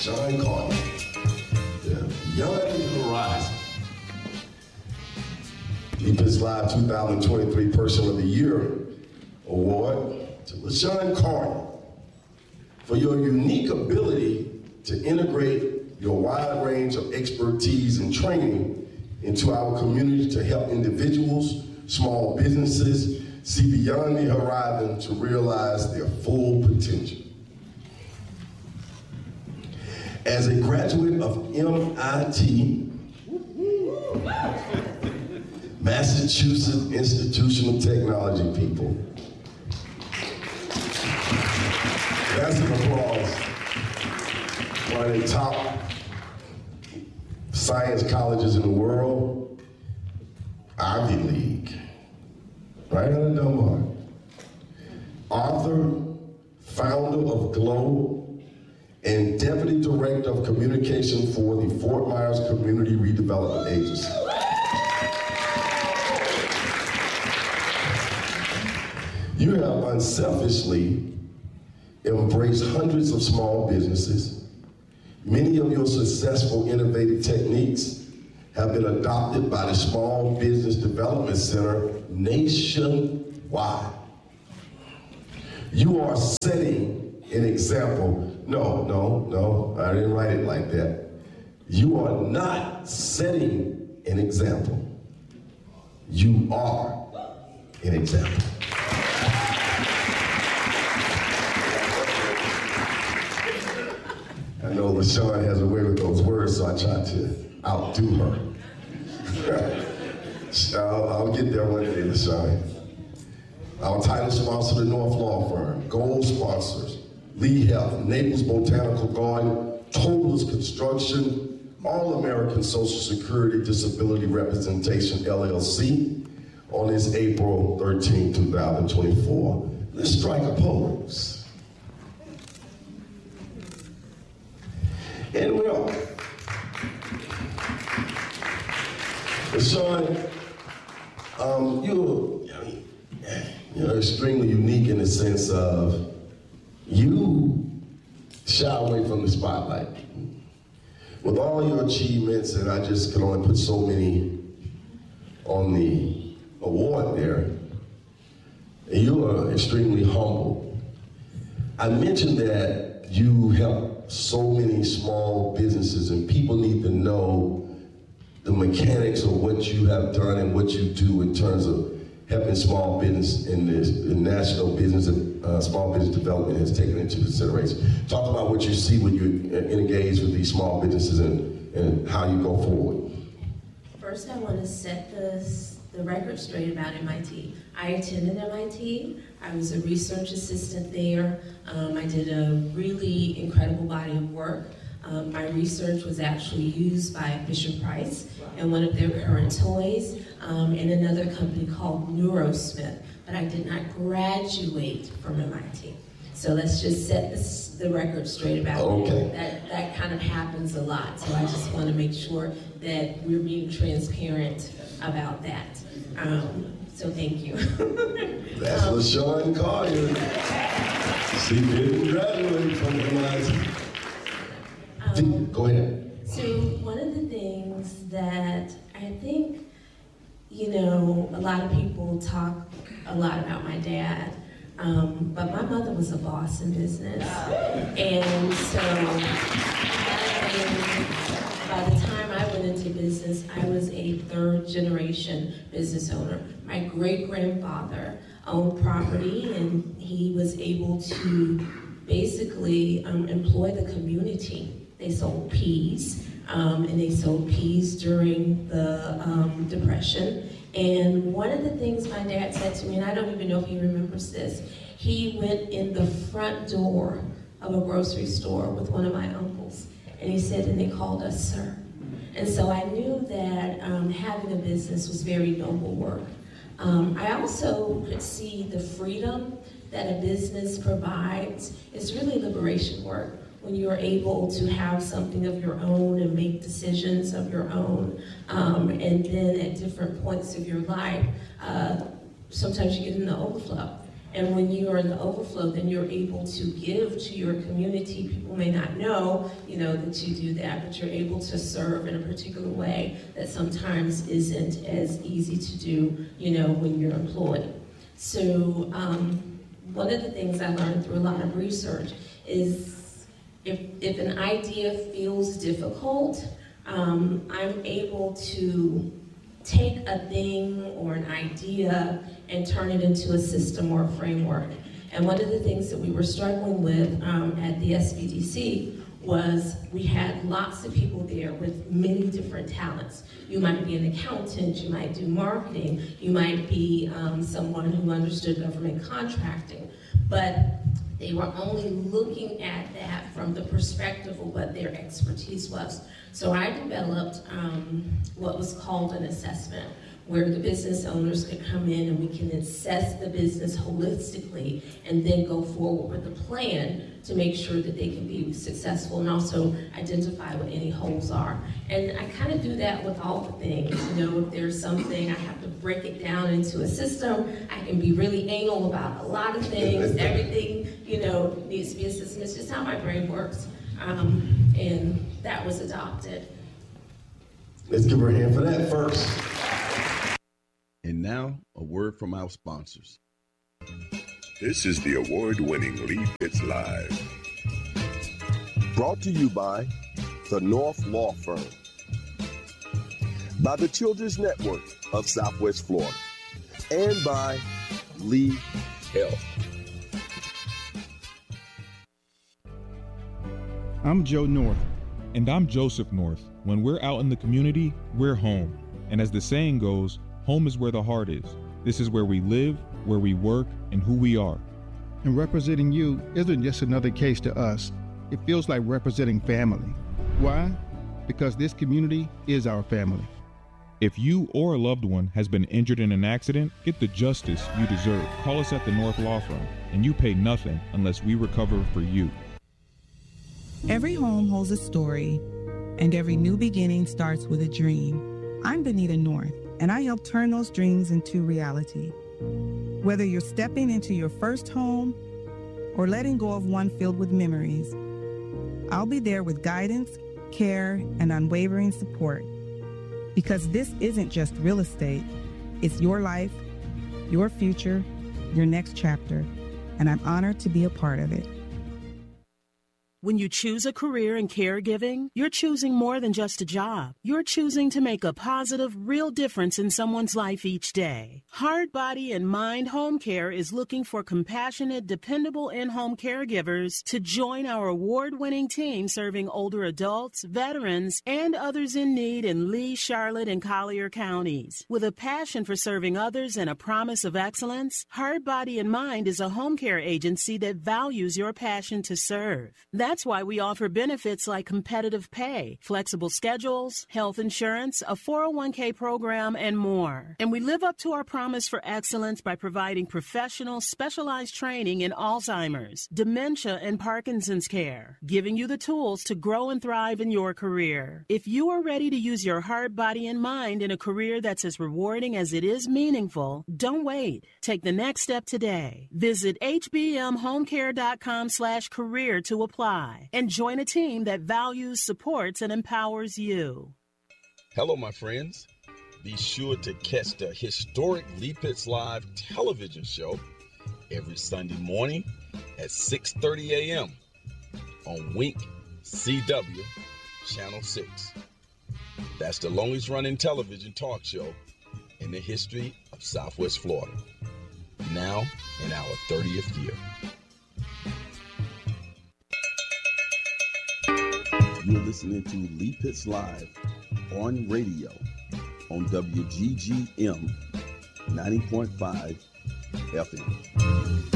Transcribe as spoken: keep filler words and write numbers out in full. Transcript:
LaShawn Carter, the Beyond Horizon. eBiz Live two thousand twenty-three Person of the Year Award to LaShawn Carter for your unique ability to integrate your wide range of expertise and training into our community to help individuals, small businesses, see beyond the horizon to realize their full potential. As a graduate of M I T, Massachusetts Institute of Technology, people. That's an applause. One of the top science colleges in the world, Ivy League, right out of Dunbar. Author, founder of Glow, and Deputy Director of Communication for the Fort Myers Community Redevelopment Agency. You have unselfishly embraced hundreds of small businesses. Many of your successful innovative techniques have been adopted by the Small Business Development Center nationwide. You are setting an example. No, no, no, I didn't write it like that. You are not setting an example. You are an example. I know LaShawn has a way with those words, so I tried to outdo her. I'll, I'll get there one day, LaShawn. Our title sponsor, the North Law Firm. Gold sponsors, Lee Health, Naples Botanical Garden, Totalers Construction, All-American Social Security Disability Representation, L L C, on this April thirteenth, two thousand twenty-four. Let's strike a pose. And well, LaShawn, um, you're, you're extremely unique in the sense of you shy away from the spotlight. With all your achievements, and I just can only put so many on the award there, and you are extremely humble. I mentioned that you help so many small businesses, and people need to know the mechanics of what you have done and what you do in terms of helping small business in this the national business and uh, small business development has taken into consideration. Talk about what you see when you engage with these small businesses and, and how you go forward. First, I want to set this, the record straight about M I T. I attended M I T. I was a research assistant there. Um, I did a really incredible body of work. Um, my research was actually used by Fisher-Price and one of their current toys, um, and another company called Neurosmith, but I did not graduate from M I T. So let's just set this, the record straight about okay. that. That kind of happens a lot, so I just want to make sure that we're being transparent about that. Um, so thank you. That's um, LaShawn Carter. She didn't graduate from M I T. Um, Go ahead. So one of the things that I think, you know, a lot of people talk a lot about my dad, um, but my mother was a boss in business. And so and by the time I went into business, I was a third generation business owner. My great-grandfather owned property, and he was able to basically um, employ the community. They sold peas, um, and they sold peas during the um, Depression. And one of the things my dad said to me, and I don't even know if he remembers this, he went in the front door of a grocery store with one of my uncles, and he said, and they called us sir. And so I knew that um, having a business was very noble work. Um, I also could see the freedom that a business provides. It's really liberation work. When you're able to have something of your own and make decisions of your own, um, and then at different points of your life, uh, sometimes you get in the overflow. And when you are in the overflow, then you're able to give to your community. People may not know, you know, that you do that, but you're able to serve in a particular way that sometimes isn't as easy to do, you know, when you're employed. So um, one of the things I learned through a lot of research is if, if an idea feels difficult, um, I'm able to take a thing or an idea and turn it into a system or a framework. And one of the things that we were struggling with um, at the S B D C was we had lots of people there with many different talents. You might be an accountant, you might do marketing, you might be um, someone who understood government contracting, but they were only looking at that from the perspective of what their expertise was. So I developed um, what was called an assessment, where the business owners could come in and we can assess the business holistically and then go forward with a plan to make sure that they can be successful and also identify what any holes are. And I kind of do that with all the things. You know, if there's something, I have to break it down into a system. I can be really anal about a lot of things. Everything, you know, needs to be a system. It's just how my brain works. Um, and that was adopted. Let's give her a hand for that first. And now, a word from our sponsors. This is the award-winning Lee Pitts Live. Brought to you by the North Law Firm, by the Children's Network of Southwest Florida, and by Lee Health. I'm Joe North. And I'm Joseph North. When we're out in the community, we're home. And as the saying goes, home is where the heart is. This is where we live, where we work, and who we are. And representing you isn't just another case to us. It feels like representing family. Why? Because this community is our family. If you or a loved one has been injured in an accident, get the justice you deserve. Call us at the North Law Firm, and you pay nothing unless we recover for you. Every home holds a story, and every new beginning starts with a dream. I'm Benita North, and I help turn those dreams into reality. Whether you're stepping into your first home or letting go of one filled with memories, I'll be there with guidance, care, and unwavering support. Because this isn't just real estate, it's your life, your future, your next chapter, and I'm honored to be a part of it. When you choose a career in caregiving, you're choosing more than just a job. You're choosing to make a positive, real difference in someone's life each day. Heart, Body, and Mind Home Care is looking for compassionate, dependable in-home caregivers to join our award-winning team serving older adults, veterans, and others in need in Lee, Charlotte, and Collier counties. With a passion for serving others and a promise of excellence, Heart, Body, and Mind is a home care agency that values your passion to serve. That's That's why we offer benefits like competitive pay, flexible schedules, health insurance, a four oh one k program, and more. And we live up to our promise for excellence by providing professional, specialized training in Alzheimer's, dementia, and Parkinson's care, giving you the tools to grow and thrive in your career. If you are ready to use your heart, body, and mind in a career that's as rewarding as it is meaningful, don't wait. Take the next step today. Visit hbmhomecare.com slash career to apply. And join a team that values, supports, and empowers you. Hello, my friends. Be sure to catch the historic Lee Pitts Live television show every Sunday morning at six thirty a.m. on Wink C W Channel six. That's the longest running television talk show in the history of Southwest Florida. Now in our thirtieth year. You're listening to Lee Pitts Live on radio on W G G M ninety point five F M.